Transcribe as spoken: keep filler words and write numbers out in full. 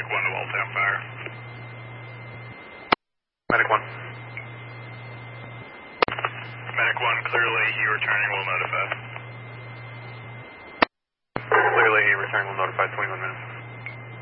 one to Welltown Fire. Medic one. Medic one, clearly he returning, will notify. Clearly he return, will notify twenty-one minutes.